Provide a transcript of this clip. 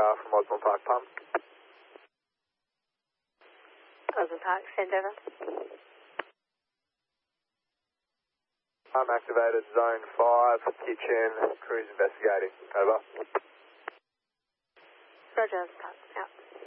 from Osborne Park Pump. Osborne Park, send over. I'm activated, zone 5, kitchen, cruise investigating. Over. Roger, Osborne Park, out.